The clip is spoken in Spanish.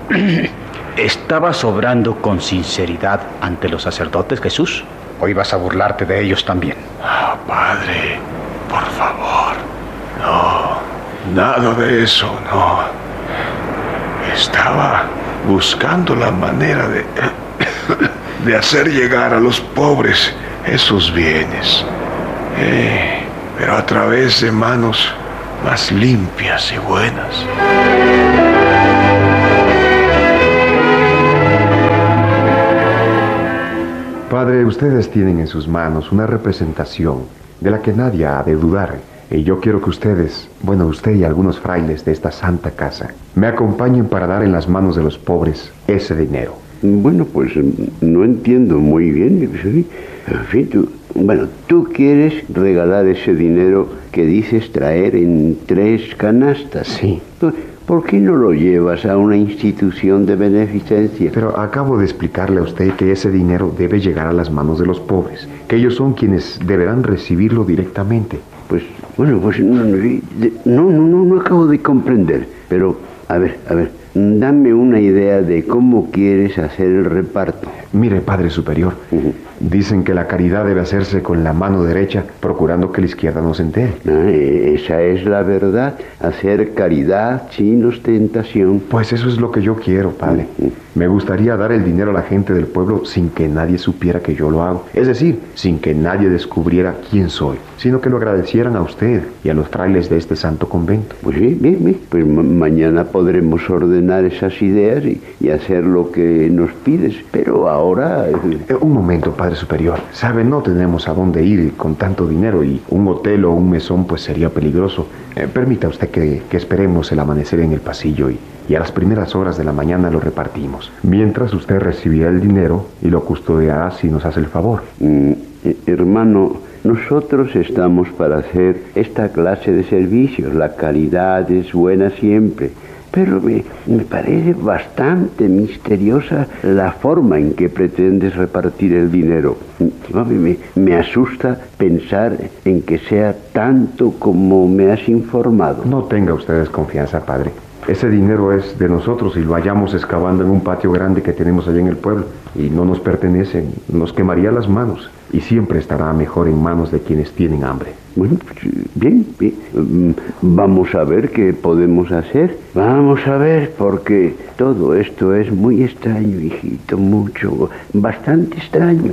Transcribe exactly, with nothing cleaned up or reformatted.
¿Estabas obrando con sinceridad ante los sacerdotes, Jesús? ¿O ibas a burlarte de ellos también? Ah, Padre, por favor. No, nada de eso, no. Estaba buscando la manera de, de hacer llegar a los pobres esos bienes. Eh, pero a través de manos más limpias y buenas. Padre, ustedes tienen en sus manos una representación de la que nadie ha de dudar. Y yo quiero que ustedes, bueno, usted y algunos frailes de esta santa casa, me acompañen para dar en las manos de los pobres ese dinero. Bueno, pues no entiendo muy bien. En fin, tú, bueno, tú quieres regalar ese dinero que dices traer en tres canastas. Sí. ¿Por qué no lo llevas a una institución de beneficencia? Pero acabo de explicarle a usted que ese dinero debe llegar a las manos de los pobres, que ellos son quienes deberán recibirlo directamente. Pues, bueno, pues no, no, no, no acabo de comprender. Pero, a ver, a ver, dame una idea de cómo quieres hacer el reparto. Mire, Padre Superior, uh-huh. Dicen que la caridad debe hacerse con la mano derecha, procurando que la izquierda no se entere. Ah, esa es la verdad, hacer caridad sin ostentación. Pues eso es lo que yo quiero, Padre. Uh-huh. Me gustaría dar el dinero a la gente del pueblo sin que nadie supiera que yo lo hago. Es decir, sin que nadie descubriera quién soy, sino que lo agradecieran a usted y a los frailes de este santo convento. Pues sí, bien, bien. Pues ma- mañana podremos ordenar esas ideas y, y hacer lo que nos pides. Pero ahora... Eh, un momento, Padre Superior. Sabe, no tenemos a dónde ir con tanto dinero y un hotel o un mesón pues sería peligroso. Eh, permita usted que, que esperemos el amanecer en el pasillo y, y a las primeras horas de la mañana lo repartimos. Mientras usted recibirá el dinero y lo custodiará si nos hace el favor. Mm, eh, hermano, nosotros estamos para hacer esta clase de servicios. La caridad es buena siempre. Pero me, me parece bastante misteriosa la forma en que pretendes repartir el dinero. Me, me asusta pensar en que sea tanto como me has informado. No tenga usted desconfianza, Padre. Ese dinero es de nosotros y lo hallamos excavando en un patio grande que tenemos allá en el pueblo. Y no nos pertenece, nos quemaría las manos. Y siempre estará mejor en manos de quienes tienen hambre. Bueno, bien, bien. Vamos a ver qué podemos hacer. Vamos a ver, porque todo esto es muy extraño, hijito, mucho, bastante extraño.